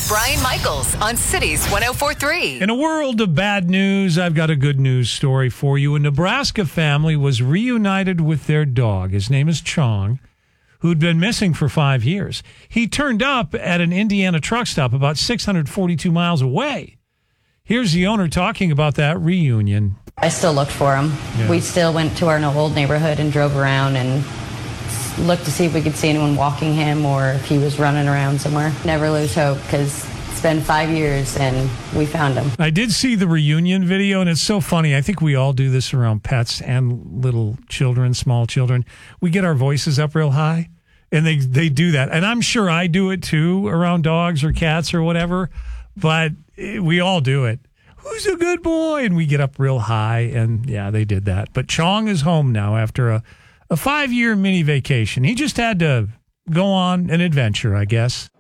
Brian Michaels on Cities 104.3. In a world of bad news, I've got a good news story for you. A Nebraska family was reunited with their dog. His name is Chong, who'd been missing for 5 years. He turned up at an Indiana truck stop about 642 miles away. Here's the owner talking about that reunion. I still looked for him. Yeah. We still went to our old neighborhood and drove around and looked to see if we could see anyone walking him or if he was running around somewhere. Never lose hope because it's been 5 years and we found him. I did see the reunion video, and it's so funny. I think we all do this around pets and little children, small children. We get our voices up real high, and they do that. And I'm sure I do it too around dogs or cats or whatever, but we all do it. Who's a good boy? And we get up real high, and yeah, they did that. But Chong is home now after a 5-year mini vacation. He just had to go on an adventure, I guess.